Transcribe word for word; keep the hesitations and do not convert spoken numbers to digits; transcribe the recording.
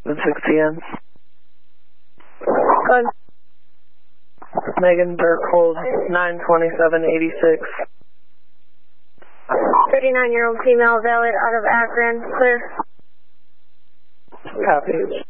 six P M Good. Megan Berkhold, nine twenty-seven eighty-six. thirty-nine-year-old female valid out of Akron, clear. Copy.